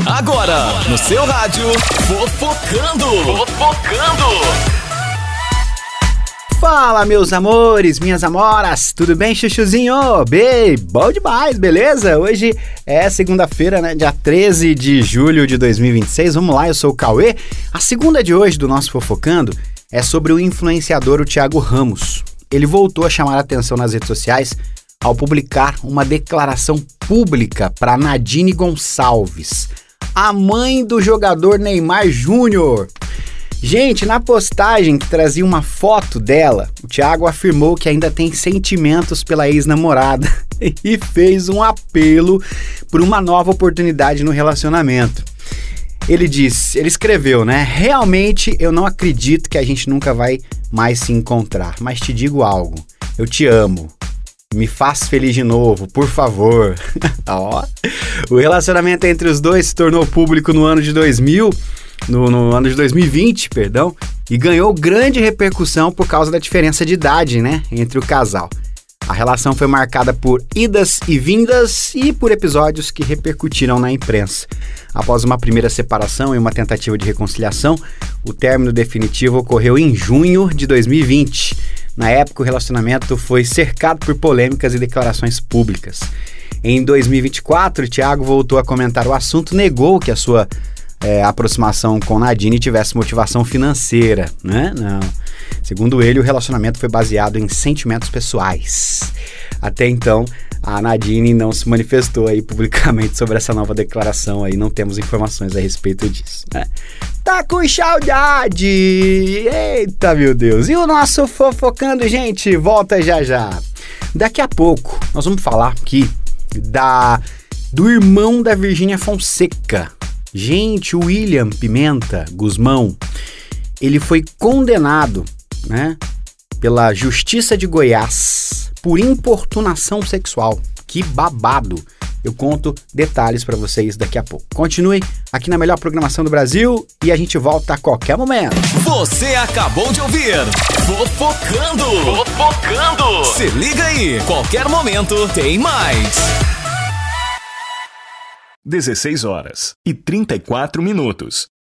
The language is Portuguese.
Agora, no seu rádio, Fofocando. Fala, meus amores, minhas amoras, tudo bem, chuchuzinho? Bem, bom demais, beleza? Hoje é segunda-feira, né, dia 13 de julho de 2026, vamos lá, eu sou o Cauê. A segunda de hoje do nosso Fofocando é sobre o influenciador o Thiago Ramos. Ele voltou a chamar a atenção nas redes sociais ao publicar uma declaração pública para Nadine Gonçalves, a mãe do jogador Neymar Júnior. Gente, na postagem que trazia uma foto dela, o Thiago afirmou que ainda tem sentimentos pela ex-namorada e fez um apelo por uma nova oportunidade no relacionamento. Ele escreveu, né? Realmente eu não acredito que a gente nunca vai mais se encontrar, mas te digo algo, eu te amo. Me faz feliz de novo, por favor. Ó, o relacionamento entre os dois se tornou público no ano de 2020, e ganhou grande repercussão por causa da diferença de idade, né, entre o casal. A relação foi marcada por idas e vindas e por episódios que repercutiram na imprensa. Após uma primeira separação e uma tentativa de reconciliação, o término definitivo ocorreu em junho de 2020. Na época, o relacionamento foi cercado por polêmicas e declarações públicas. Em 2024, o Thiago voltou a comentar o assunto, negou que a sua aproximação com Nadine tivesse motivação financeira, né? Não. Segundo ele, o relacionamento foi baseado em sentimentos pessoais. Até então, a Nadine não se manifestou aí publicamente sobre essa nova declaração aí, não temos informações a respeito disso, né? Tá com saudade! Eita, meu Deus! E o nosso Fofocando, gente, volta já já. Daqui a pouco, nós vamos falar aqui do irmão da Virgínia Fonseca. Gente, o William Pimenta Guzmão, ele foi condenado, né, pela Justiça de Goiás por importunação sexual. Que babado! Eu conto detalhes pra vocês daqui a pouco. Continue aqui na melhor programação do Brasil e a gente volta a qualquer momento. Você acabou de ouvir Fofocando. Se liga aí, qualquer momento tem mais. 16 horas e 34 minutos.